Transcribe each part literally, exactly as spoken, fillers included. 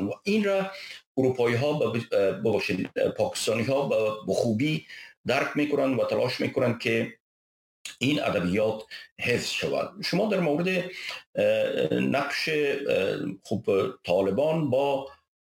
و این را اروپایی ها ببخشید پاکستانی ها به خوبی درک میکنند و تلاش میکنند که این ادبیات حفظ شود. شما در مورد نقش خوب طالبان با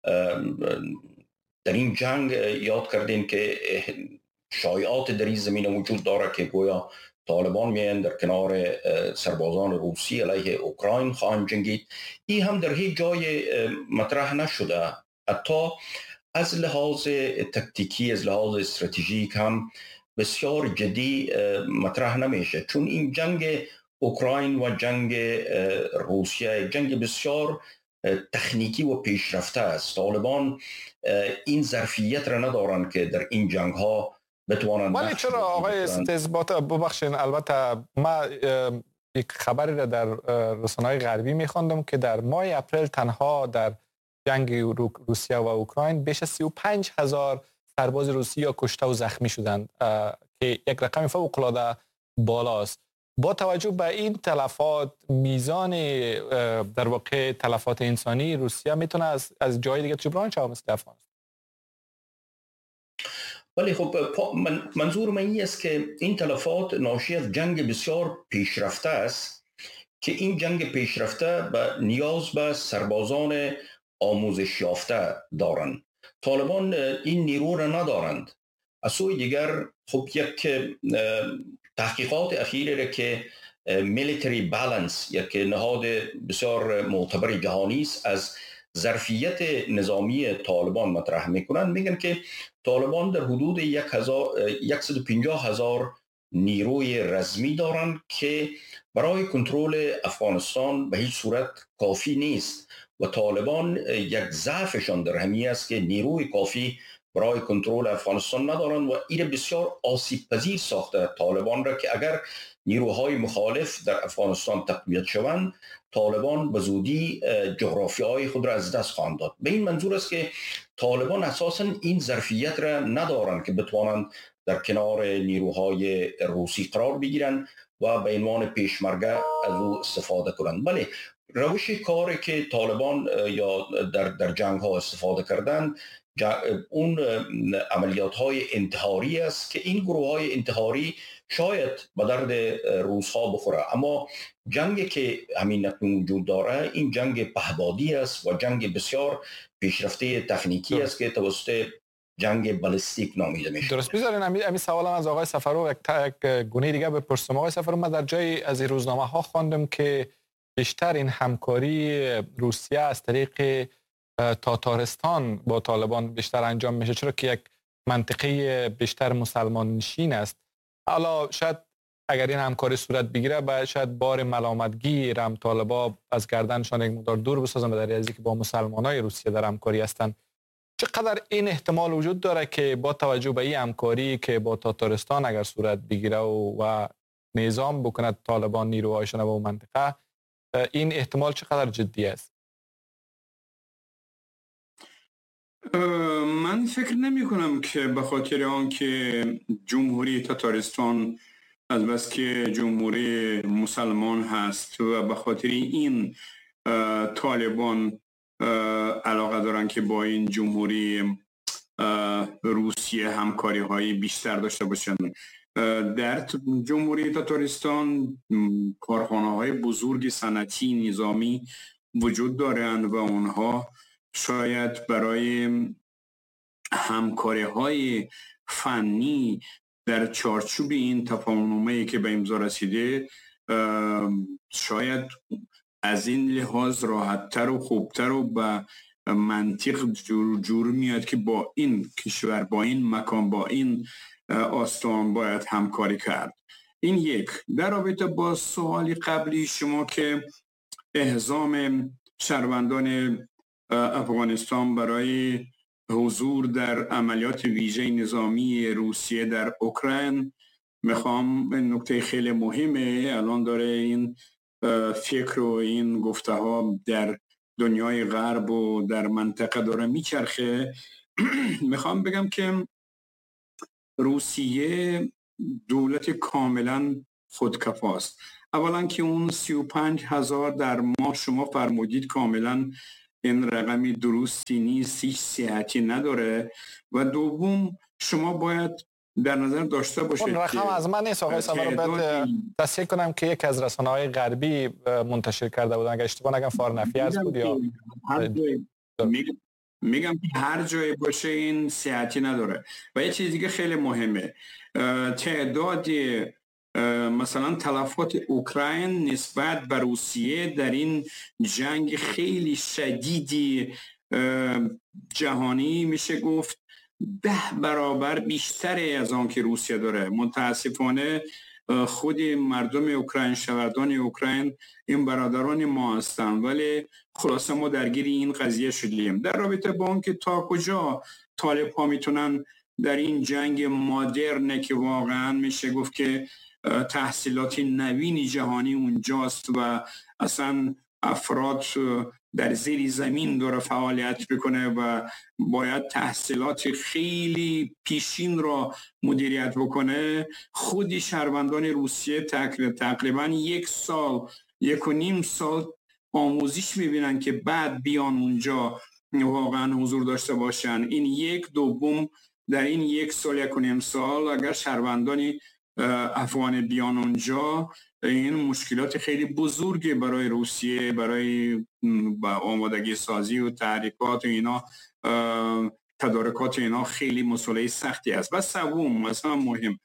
در این جنگ یاد کردین که شایعات در این زمینه وجود داره که گویا طالبان میان در کنار سربازان روسی علیه اوکراین خواهند جنگید. این هم در هیچ جای مطرح نشده، حتی از لحاظ تکتیکی از لحاظ استراتژیک هم بسیار جدی مطرح نمیشه، چون این جنگ اوکراین و جنگ روسیه جنگ بسیار تکنیکی و پیشرفته است. طالبان این ظرفیت را ندارن که در این جنگ ها بتوانند. ولی چرا آقای استثبات ببخشین، البته ما یک خبری را در رسانه‌های غربی می‌خواندم که در ماه اپریل تنها در جنگ روسیه و اوکراین بیش از سی و پنج هزار سرباز روسی یا کشته و زخمی شدند که یک رقم فوق‌العاده بالاست. با توجه به این تلفات، میزان در واقع تلفات انسانی روسیه میتونه از از جای دیگه جبران شود مثل افغانستان؟ ولی خب من منظور من این است که این تلفات ناشی از جنگ بسیار پیشرفته است که این جنگ پیشرفته به نیاز به سربازان آموزش یافته دارند. طالبان این نیرو را ندارند. از سوی دیگر خب یک تحقیقات اخیری را که میلیتری بالانس، یک نهاد بسیار معتبر جهانی است، از ظرفیت نظامی طالبان مطرح میکنند. میگن که طالبان در حدود صد و پنجاه هزار نیروی رزمی دارند که برای کنترل افغانستان به هیچ صورت کافی نیست و طالبان یک ضعفشان در همین است که نیروی کافی برای کنترل افغانستان ندارند و این بسیار آسیب پذیر ساخته طالبان را که اگر نیروهای مخالف در افغانستان تقویت شوند، طالبان به زودی جغرافیای خود را از دست خواهند داد. به این منظور است که طالبان اساساً این ظرفیت را ندارند که بتوانند در کنار نیروهای روسی قرار بگیرند و به عنوان پیشمرگه از او استفاده کنند. بله، روش کاری که طالبان یا در در جنگ ها استفاده کردند اون عملیات های انتحاری است که این گروه های انتحاری شاید به درد روس ها بخوره، اما جنگی که همین نکنون وجود داره این جنگ پهبادی است و جنگ بسیار پیشرفته تکنیکی است که توسط جنگ بالستیک نامیده میشه. درست. بذارین همین سوالم از آقای سفرو یک گونه دیگه بپرسم. آقای سفرو، من در جای از این روزنامه ها خواندم که بیشتر این همکاری روسیه از طریق تاتارستان با طالبان بیشتر انجام میشه، چرا که یک منطقه بیشتر مسلمان نشین است. حالا شاید اگر این همکاری صورت بگیره باید شاید بار ملامتگی رم طالبا از گردنشان یک مقدار دور بسازن به دلیل اینکه با مسلمانای روسیه در همکاری هستند. چقدر این احتمال وجود داره که با توجه به این همکاری که با تاتارستان اگر صورت بگیره و, و نظام بکند طالبان نیروهایشان به اون منطقه، این احتمال چقدر جدی است؟ من فکر نمی کنم که به خاطر آن که جمهوری تاتارستان از بس که جمهوری مسلمان هست و به خاطر این طالبان علاقه دارن که با این جمهوری روسیه همکاری های بیشتر داشته باشند. در جمهوری تاتارستان کارخانه های بزرگ صنعتی نظامی وجود دارند و اونها شاید برای همکاری های فنی در چارچوب این تفاهم‌نامه‌ای که به امضا رسیده شاید از این لحاظ راحت‌تر و خوبتر و به منطق جور, جور میاد که با این کشور، با این مکان، با این آستان باید همکاری کرد. این یک. در رابطه با سوالی قبلی شما که احزام شهروندان افغانستان برای حضور در عملیات ویژه نظامی روسیه در اوکراین، میخوام این نکته خیلی مهمه الان داره این فکر و این گفته ها در دنیای غرب و در منطقه داره میچرخه. میخوام بگم که روسیه دولت کاملا خودکفاست. اولا که اون سی و پنج هزار در ماه شما فرمودید کاملا این رقمی درستی نیست، هیچ صحتی نداره. و دوم شما باید در نظر داشته باشید اون رقم از من نیست آقای سفرو. تصحیح کنم که یک از رسانه‌های غربی منتشر کرده بودن، اگه اشتباه نگم فارنفیرز بود یا میگم میگم که هر جایی باشه این صحتی نداره. و یه چیز دیگه خیلی مهمه، تعداد مثلا تلفات اوکراین نسبت به روسیه در این جنگ خیلی شدیدی جهانی میشه گفت ده برابر بیشتره از آن که روسیه داره. متاسفانه خود مردم اوکراین، شهروندان اوکراین این برادران ما هستن، ولی خلاصه ما درگیر این قضیه شدیم در رابطه با اون که تا کجا طالب ها میتونن در این جنگ مدرن که واقعا میشه گفت که تحصیلات نوین جهانی اونجاست و اصلا افراد در زیر زمین داره فعالیت بکنه و باید تحصیلات خیلی پیشین را مدیریت بکنه، خودی شهروندان روسیه تقریبا یک سال یک و نیم سال آموزش میبینن که بعد بیان اونجا واقعا حضور داشته باشن. این یک دوم در این یک سال یک و نیم سال اگر شهروندان افغان بیان اونجا، این مشکلات خیلی بزرگی برای روسیه، برای آمادگی سازی و تحریکات و اینا، تدارکات اینا خیلی مسئله سختی است. و سوم مثلا مهم،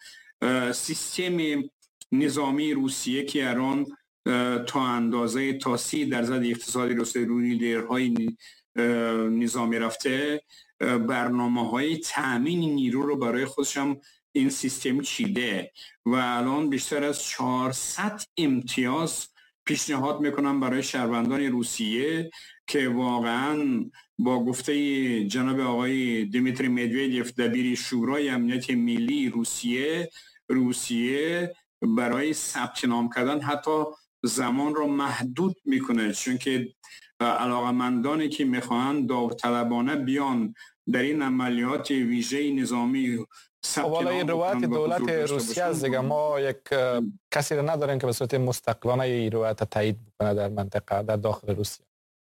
سیستم نظامی روسیه که الان تا اندازه تا سی درصد اقتصادی روسیه روی لیرهای نظامی رفته، برنامه های تأمین نیرو رو برای خودشم این سیستم چیده و الان بیشتر از چهارصد امتیاز پیشنهاد میکنم برای شهروندان روسیه که واقعا با گفته جناب آقای دیمیتری مدویدیف دبیر شورای امنیت ملی روسیه روسیه برای ثبت نام کردن حتی زمان رو محدود میکنه، چون که علاقمندانی که میخوان داوطلبانه بیان در این عملیات ویژه نظامی والا این روایت دولت روسیه است دیگه، ما یک کسی رو نداریم که به صورت مستقلانه این روایت تایید بکنه در منطقه در داخل روسیه.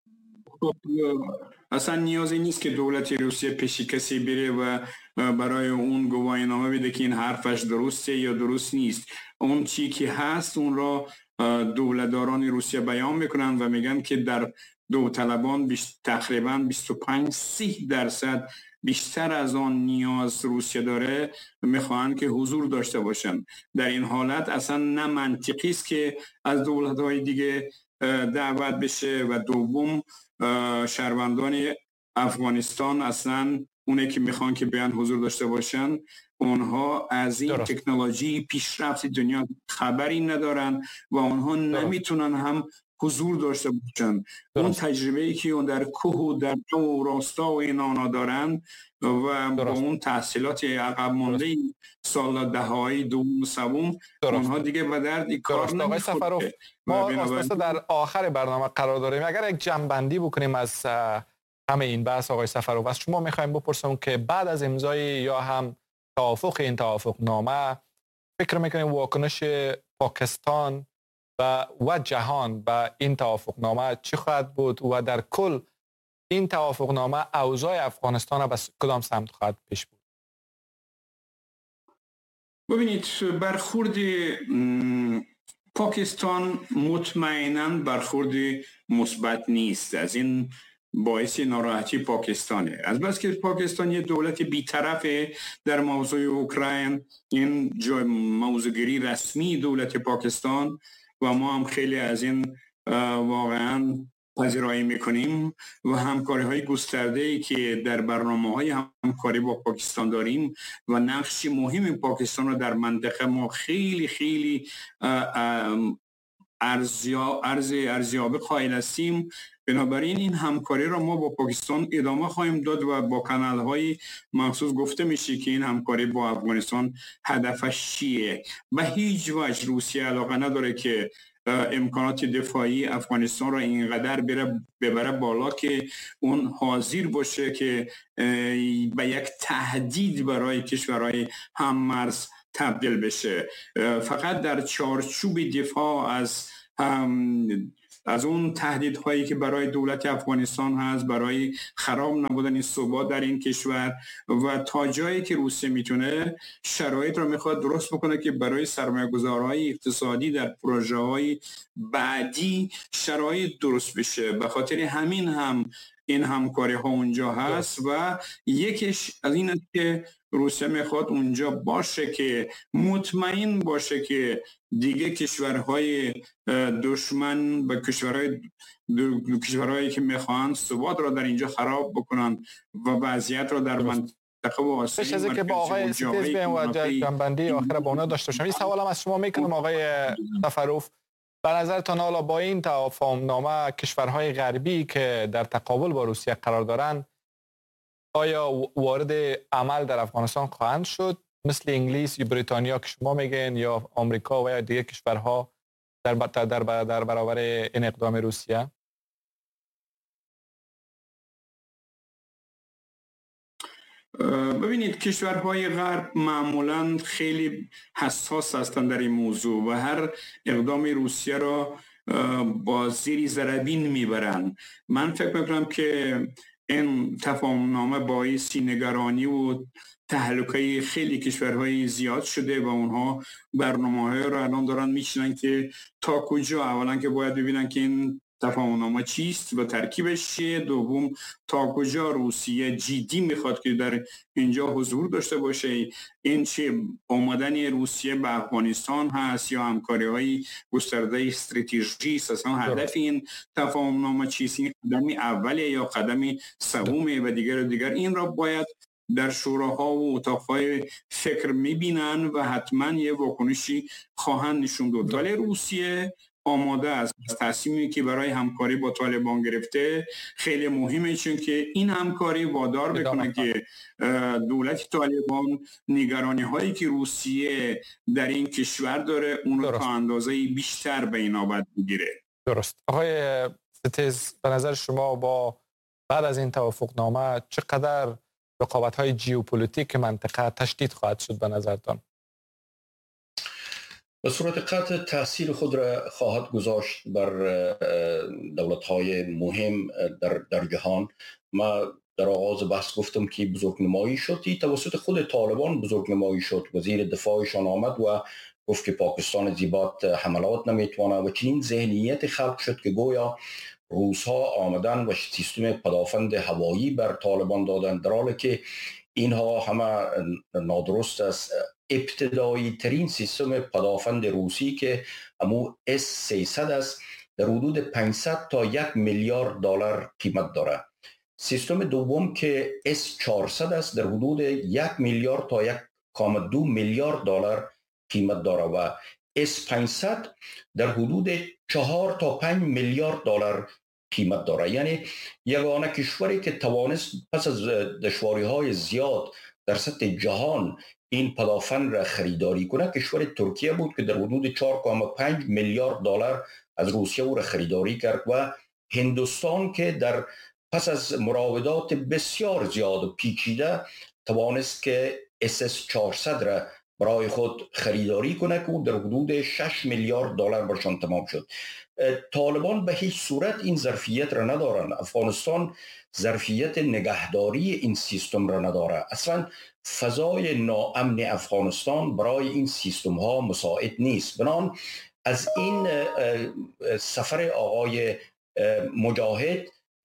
خب اصلا نیازی نیست که دولت روسیه پیش کسی بره و برای اون گواهینامه بده که این حرفش درسته یا درست نیست. اون چی که هست اون را دولتداران روسیه بیان میکنن و میگن که در داوطلبان تقریبا بیست و پنج درصد بیشتر از آن نیاز روسیه داره میخوان که حضور داشته باشن. در این حالت اصلا نه منطقی است که از دولت‌های دیگه دعوت بشه و دوم شهروندان افغانستان اصلا اونه که میخوان که بیان حضور داشته باشن اونها از این درست. تکنولوژی پیشرفت دنیا خبری ندارن و اونها درست. نمیتونن هم حضور داشته باشن. اون تجربه‌ای که اون در کوه و در تو و راستا و اینا دارن و با اون تحصیلات عقب مانده سال دههای دوم سوم اونها دیگه به درد کار نمیخوره. ما اساسا در آخر برنامه قرار داریم، اگر یک جمع‌بندی بکنیم از همه این بحث آقای سفرو، شما میخوایم بپرسم که بعد از امضای یا هم توافق این توافق نامه فکر میکنیم واکنش پاکستان و و جهان به این توافقنامه چی خواهد بود و در کل این توافقنامه اوضاع افغانستان را به کدام سمت خواهد پیش بود؟ ببینید برخورد پاکستان مطمئناً برخورد مثبت نیست، از این باعث ناراحتی پاکستانه. از بس که پاکستان یه دولت بی‌طرفه در موضوع اوکراین، این موضوعگیری رسمی دولت پاکستان و ما هم خیلی از این واقعا پذیرایی میکنیم و همکاری های گسترده‌ای که در برنامه های همکاری با پاکستان داریم و نقش مهم پاکستان رو در منطقه ما خیلی خیلی ارزیابی قائل هستیم. بنابراین این همکاری را ما با پاکستان ادامه خواهیم داد و با کانال های مخصوص گفته میشه که این همکاری با افغانستان هدفش چیه. به هیچ وجه روسیه علاقه نداره که امکانات دفاعی افغانستان را اینقدر بره ببره بالا که اون حاضر باشه که به یک تهدید برای کشورهای هممرز تبدیل بشه. فقط در چارچوب دفاع از از اون تهدیدهایی که برای دولت افغانستان هست، برای خراب نبودن ثبات در این کشور و تا جایی که روسیه میتونه شرایط رو میخواد درست بکنه که برای سرمایه‌گذارهای اقتصادی در پروژه‌های بعدی شرایط درست بشه. به خاطر همین هم این همکاری ها اونجا هست و یکیش از این است که روسیه میخواد اونجا باشه که مطمئن باشه که دیگه کشورهای دشمن به کشورهای کشورهایی که میخوان ثبات را در اینجا خراب بکنن و وضعیت را در منطقه و آسیای مرکزی که با آقای ستیز بیم و جنبندی آخر با اونا داشته باشم. این سوالم از شما میکنم آقای سفروف، به نظرتان حالا با این تفاهم نامه کشورهای غربی که در تقابل با روسیه قرار دارند آیا وارد عمل در افغانستان خواهند شد مثل انگلیس یا بریتانیا که شما میگین یا آمریکا و یا دیگر کشورها در در در برابر این اقدام روسیه؟ ببینید کشورهای غرب معمولا خیلی حساس هستند در این موضوع و هر اقدام روسیه را با زیر ذره میبرند. من فکر میکنم که این تفاهم نامه باعث نگرانی و تهلکه خیلی کشورهای زیاد شده و اونها برنامه‌های را الان دارن میچینن که تا کجا، اولا که باید ببینن که این تفاهم نامه چیست و ترکیبش چیه، دوم تا کجا روسیه جدی میخواد که در اینجا حضور داشته باشه، این چه آمدن روسیه به افغانستان هست یا همکاری های گسترده استراتژی است. اصلا هدف این تفاهم نامه چیست، این قدم اولیه یا قدم سومه و دیگر و دیگر این را باید در شوراها و اتاقهای فکر میبینن و حتما یه واکنشی خواهند نشون داد. ولی روسیه آماده است. تصمیمی که برای همکاری با طالبان گرفته خیلی مهمه، چون که این همکاری وادار بکنه که دولت طالبان نگرانی هایی که روسیه در این کشور داره اون رو تا اندازه بیشتر به این نوبت بگیره. درست. آقای ستیز، به نظر شما با بعد از این توافق نامه چقدر رقابت های جیوپولیتیک منطقه تشدید خواهد شد به نظرتان؟ به صورت قطع تاثیر خود را خواهد گذاشت بر دولت‌های مهم در در جهان. ما در آغاز بحث گفتم که بزرگنمایی شد، توسط خود طالبان بزرگنمایی شد. وزیر دفاعشان آمد و گفت که پاکستان زیبات حملات نمیتونه و چنین ذهنیت خلق شد که گویا روس‌ها آمدن و سیستم پدافند هوایی بر طالبان دادن، در حالی که اینها همه نادرست است. ابتدایی ترین سیستم پدافند روسی که امو اس سیصد است در حدود پانصد تا یک میلیارد دلار قیمت دارد. سیستم دوم که اس چهارصد است در حدود یک میلیارد تا یک و دو میلیارد دلار قیمت دارد و اس پانصد در حدود چهار تا پنج میلیارد دلار قیمت دارد. یعنی یگانه کشوری که توانست پس از دشواری های زیاد در سطح جهان این پدافند را خریداری کنه کشور ترکیه بود که در حدود چهار و پنج میلیارد دلار از روسیه او را خریداری کرد و هندوستان که در پس از مراودات بسیار زیاد و پیچیده توانست که اس اس چهارصد را برای خود خریداری کنه که در حدود شش میلیارد دلار برشان تمام شد. طالبان به هیچ صورت این ظرفیت را ندارند. افغانستان ظرفیت نگهداری این سیستم را نداره. اصلا فضای ناامن افغانستان برای این سیستم ها مساعد نیست. بنابراین از این سفر آقای مجاهد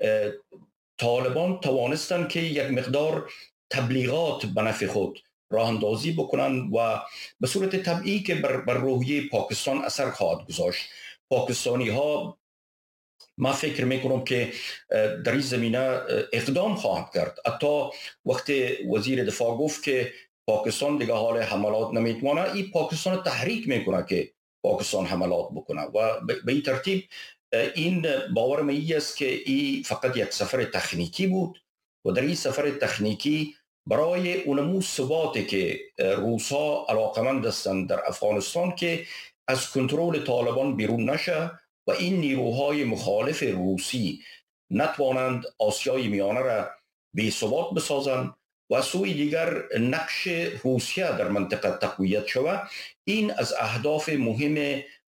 طالبان توانستند که یک مقدار تبلیغات به نفع خود راه اندازی بکنن و به صورت طبیعی که بر, بر روحیه پاکستان اثر خواهد گذاشت. پاکستانی ها ما فکر میکنم که در این زمینه اقدام خواهد کرد. حتی وقتی وزیر دفاع گفت که پاکستان دیگه حال حملات نمیتونه، این پاکستان تحریک میکنه که پاکستان حملات بکنه و به این ترتیب این باور من است که این فقط یک سفر تکنیکی بود و در این سفر تکنیکی برای اونمو ثباتی که روس‌ها علاقمند هستند در افغانستان که از کنترل طالبان بیرون نشه و این نیروهای مخالف روسی نتوانند آسیای میانه را بی ثبات بسازند و سوی دیگر نقش روسیه در منطقه تقویت شود. این از اهداف مهم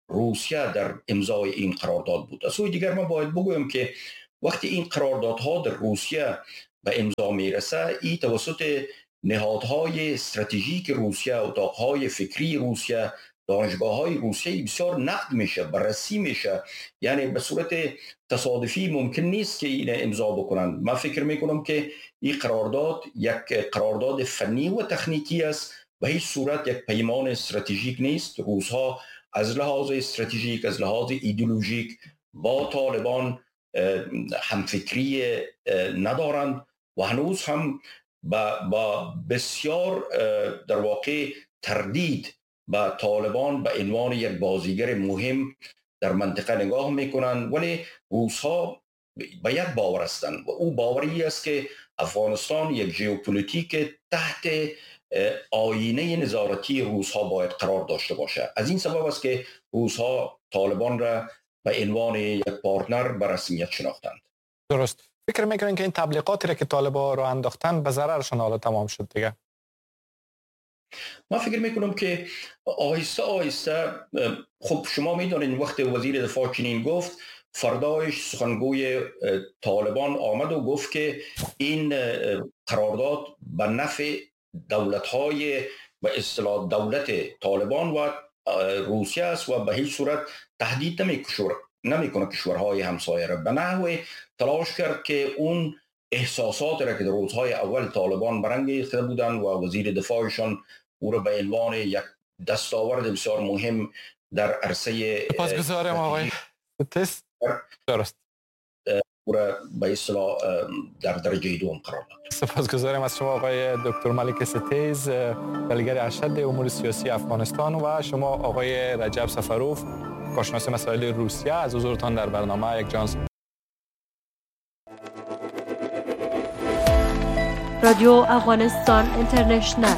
روسیه در امضای این قرارداد بود. از سوی دیگر ما باید بگویم که وقتی این قراردادها در روسیه به امضا میرسه، این توسط نهادهای استراتژیک روسیه، اتاقهای فکری روسیه، دانشگاه‌های روسیه بسیار نقد میشه، بررسی میشه. یعنی به صورت تصادفی ممکن نیست که این امضا بکنند. من فکر میکنم که این قرارداد یک قرارداد فنی و تکنیکی است، به هیچ صورت یک پیمان استراتژیک نیست. روس‌ها از لحاظ استراتژیک، از لحاظ ایدئولوژیک با طالبان همفکری ندارند و هنوز هم با, با بسیار در واقع تردید با طالبان به عنوان یک بازیگر مهم در منطقه نگاه میکنند. ولی روس‌ها به یک باور هستند و او باوری است که افغانستان یک ژئوپلیتیک تحت آینه نظارتی روس‌ها باید قرار داشته باشه. از این سبب است که روس‌ها طالبان را به عنوان یک پارتنر به رسمیت شناختند. درست. فکر میکنین که این تبلیغاتی را که طالبان را انداختن به ضررشون حالا تمام شد دیگه؟ من فکر میکنم که آهسته آهسته، خب شما میدونید وقت وزیر دفاع چنین گفت، فردایش سخنگوی طالبان آمد و گفت که این قرارداد به نفع دولت‌های به اصطلاح دولت طالبان و روسیه است و به هیچ صورت تهدید نمیکنه کشورهای همسایه را. به نحوی تلاش کرد که اون احساسات را که در روزهای اول طالبان برانگیخته بودند و وزیر دفاعشان او را به عنوان یک دستاورد بسیار مهم در عرصه سپاسگزارم آقای ستیز. درست. او را به اصطلاح در درجه دوم قرار داد. سپاسگزارم از شما آقای دکتر ملک ستیز، بلیگر ارشد امور سیاسی افغانستان، و شما آقای رجب سفروف، کارشناس مسائل روسیه، از حضورتان در برنامه یک جانس. رادیو افغانستان اینترنشنل.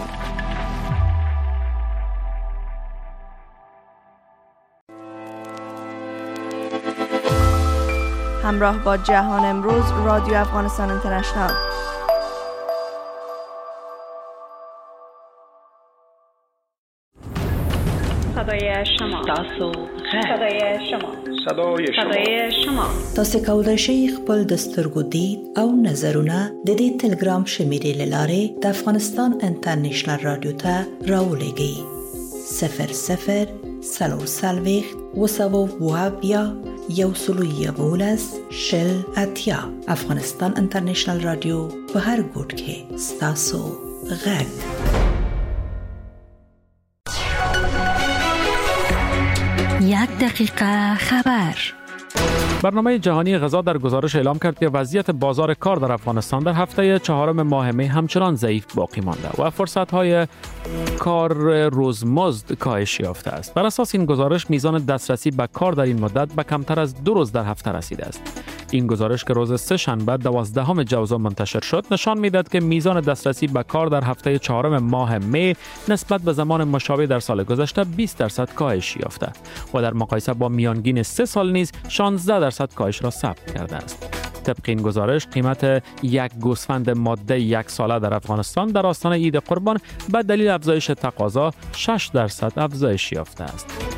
همراه با جهان امروز، رادیو افغانستان اینترنشنل. صدای شما. تاسو صدای شما. صدای شما. صدای شما. تاسو کولای شئ خپل د سترګو دید او نظرونه د دې ټلګرام شمیرې لاره د افغانستان انټرنیشنل رادیو ته راولېږئ. صفر صفر سلور سلويخت وسوو وابیا یو سلو یولس شل اتیا. افغانستان انټرنیشنل رادیو په هر ګوټ کې ستاسو غږ. یک دقیقه خبر. برنامه جهانی غذا در گزارش اعلام کرد که وضعیت بازار کار در افغانستان در هفته چهارم ماه می همچنان ضعیف باقی مانده و فرصت‌های کار روزمزد کاهش یافته است. بر اساس این گزارش میزان دسترسی به کار در این مدت به کمتر از دو روز در هفته رسیده است. این گزارش که روز سه شنبه دوازدهم ژوئن منتشر شد نشان میداد که میزان دسترسی به کار در هفته چهارم ماه می نسبت به زمان مشابه در سال گذشته بیست درصد کاهش یافته و در مقایسه با میانگین سه سال نیز شانزده درصد کاهش را ثبت کرده است. طبق این گزارش قیمت یک گوسفند ماده یک ساله در افغانستان در آستانه عید قربان به دلیل افزایش تقاضا شش درصد افزایش یافته است.